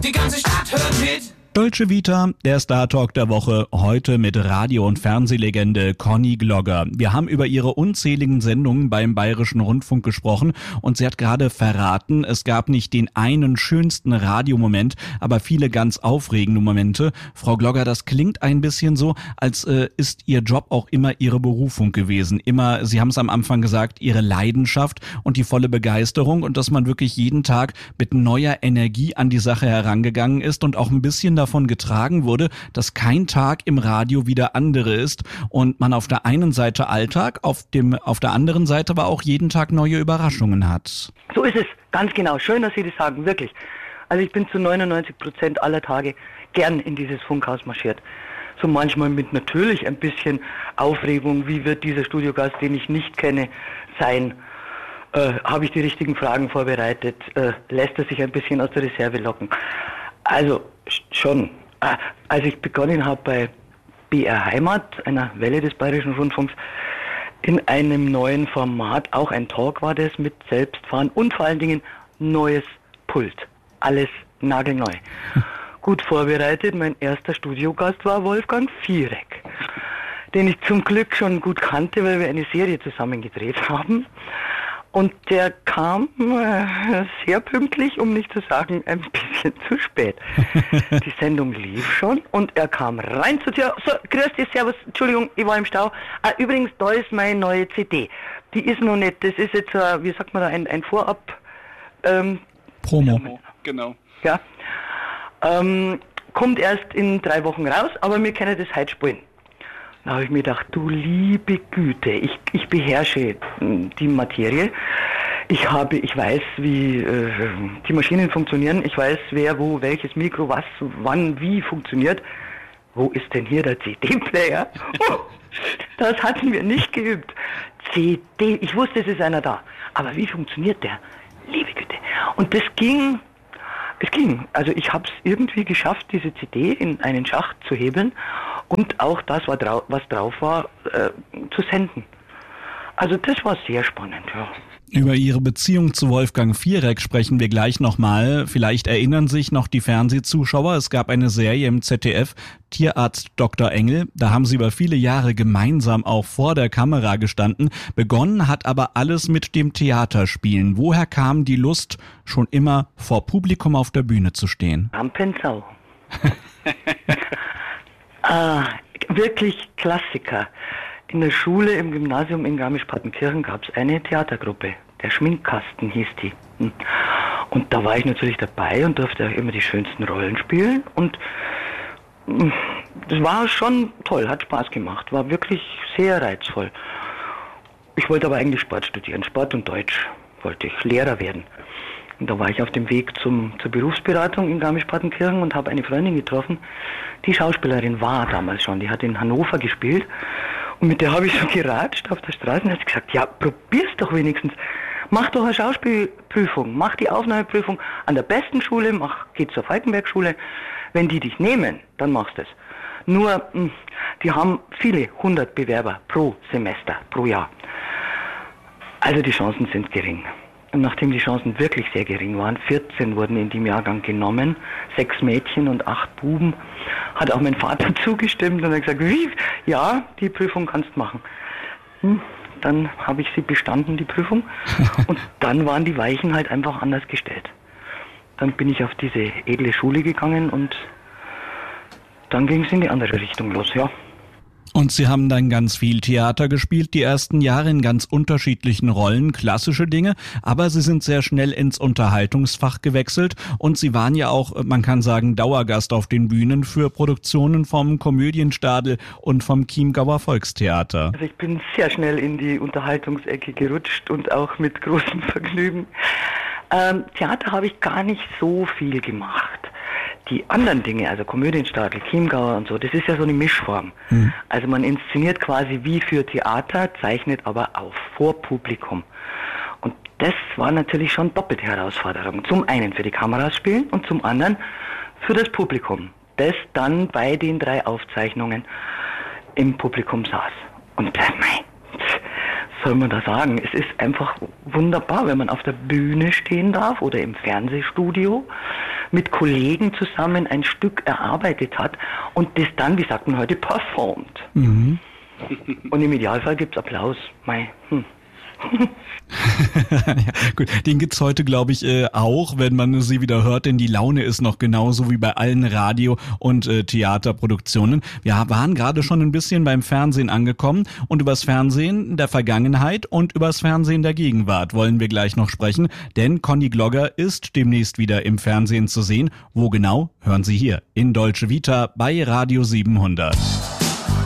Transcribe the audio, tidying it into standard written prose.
Die ganze Stadt hört mit. Dolce Vita, der Star-Talk der Woche, heute mit Radio- und Fernsehlegende Conny Glogger. Wir haben über ihre unzähligen Sendungen beim Bayerischen Rundfunk gesprochen und sie hat gerade verraten, es gab nicht den einen schönsten Radiomoment, aber viele ganz aufregende Momente. Frau Glogger, das klingt ein bisschen so, als ist Ihr Job auch immer Ihre Berufung gewesen. Immer, Sie haben es am Anfang gesagt, Ihre Leidenschaft und die volle Begeisterung und dass man wirklich jeden Tag mit neuer Energie an die Sache herangegangen ist und auch ein bisschen davon getragen wurde, dass kein Tag im Radio wie der andere ist und man auf der einen Seite Alltag, auf der anderen Seite aber auch jeden Tag neue Überraschungen hat. So ist es, ganz genau. Schön, dass Sie das sagen, wirklich. Also ich bin zu 99% aller Tage gern in dieses Funkhaus marschiert. So manchmal mit natürlich ein bisschen Aufregung, wie wird dieser Studiogast, den ich nicht kenne, sein? Habe ich die richtigen Fragen vorbereitet? Lässt er sich ein bisschen aus der Reserve locken? Also schon. Als ich begonnen habe bei BR Heimat, einer Welle des Bayerischen Rundfunks, in einem neuen Format, auch ein Talk war das, mit Selbstfahren und vor allen Dingen neues Pult. Alles nagelneu. Gut vorbereitet, mein erster Studiogast war Wolfgang Fierek, den ich zum Glück schon gut kannte, weil wir eine Serie zusammen gedreht haben. Und der kam sehr pünktlich, um nicht zu sagen, ein bisschen zu spät. Die Sendung lief schon und er kam rein zu dir. So, grüß dich, servus, Entschuldigung, ich war im Stau. Übrigens, da ist meine neue CD. Die ist noch nicht, das ist jetzt, wie sagt man da, ein Vorab... Promo. Genau. Ja. Kommt erst in 3 Wochen raus, aber wir können das heute spielen. Da habe ich mir gedacht, du liebe Güte, ich beherrsche die Materie. Ich weiß, wie die Maschinen funktionieren. Ich weiß, wer, wo, welches Mikro, was, wann, wie funktioniert. Wo ist denn hier der CD-Player? Das hatten wir nicht geübt. CD, ich wusste, es ist einer da. Aber wie funktioniert der? Liebe Güte. Und es ging. Also ich habe es irgendwie geschafft, diese CD in einen Schacht zu hebeln und auch das, was drauf war, zu senden. Also das war sehr spannend, ja. Über Ihre Beziehung zu Wolfgang Fierek sprechen wir gleich nochmal. Vielleicht erinnern sich noch die Fernsehzuschauer, es gab eine Serie im ZDF, Tierarzt Dr. Engel. Da haben Sie über viele Jahre gemeinsam auch vor der Kamera gestanden. Begonnen hat aber alles mit dem Theaterspielen. Woher kam die Lust, schon immer vor Publikum auf der Bühne zu stehen? Rampensau. Wirklich Klassiker. In der Schule, im Gymnasium in Garmisch-Partenkirchen gab es eine Theatergruppe. Der Schminkkasten hieß die. Und da war ich natürlich dabei und durfte auch immer die schönsten Rollen spielen. Und das war schon toll, hat Spaß gemacht, war wirklich sehr reizvoll. Ich wollte aber eigentlich Sport studieren, Sport und Deutsch wollte ich, Lehrer werden. Und da war ich auf dem Weg zur Berufsberatung in Garmisch-Partenkirchen und habe eine Freundin getroffen, die Schauspielerin war damals schon, die hat in Hannover gespielt. Und mit der habe ich so geratscht auf der Straße und hat gesagt, ja, probier's doch wenigstens. Mach doch eine Schauspielprüfung, mach die Aufnahmeprüfung an der besten Schule, geh zur Falkenberg-Schule. Wenn die dich nehmen, dann machst du es. Nur, die haben viele 100 Bewerber pro Semester, pro Jahr. Also die Chancen sind gering. Und nachdem die Chancen wirklich sehr gering waren, 14 wurden in dem Jahrgang genommen, 6 Mädchen und 8 Buben, hat auch mein Vater zugestimmt und hat gesagt, wie? Ja, die Prüfung kannst du machen. Dann habe ich sie bestanden, die Prüfung, und dann waren die Weichen halt einfach anders gestellt. Dann bin ich auf diese edle Schule gegangen und dann ging es in die andere Richtung los, ja. Und Sie haben dann ganz viel Theater gespielt, die ersten Jahre in ganz unterschiedlichen Rollen, klassische Dinge, aber Sie sind sehr schnell ins Unterhaltungsfach gewechselt und Sie waren ja auch, man kann sagen, Dauergast auf den Bühnen für Produktionen vom Komödienstadel und vom Chiemgauer Volkstheater. Also ich bin sehr schnell in die Unterhaltungsecke gerutscht und auch mit großem Vergnügen. Theater habe ich gar nicht so viel gemacht. Die anderen Dinge, also Komödienstadel, Chiemgauer und so, das ist ja so eine Mischform. Also man inszeniert quasi wie für Theater, zeichnet aber auf, vor Publikum. Und das war natürlich schon doppelte Herausforderung. Zum einen für die Kameras spielen und zum anderen für das Publikum, das dann bei den 3 Aufzeichnungen im Publikum saß. Und soll man da sagen, es ist einfach wunderbar, wenn man auf der Bühne stehen darf oder im Fernsehstudio, mit Kollegen zusammen ein Stück erarbeitet hat und das dann, wie sagt man heute, performt. Und im Idealfall gibt's Applaus. Ja, gut, den gibt's heute, glaube ich, auch, wenn man sie wieder hört, denn die Laune ist noch genauso wie bei allen Radio- und Theaterproduktionen. Wir waren gerade schon ein bisschen beim Fernsehen angekommen und übers Fernsehen der Vergangenheit und übers Fernsehen der Gegenwart wollen wir gleich noch sprechen, denn Conny Glogger ist demnächst wieder im Fernsehen zu sehen. Wo genau? Hören Sie hier in Dolce Vita bei Radio 700.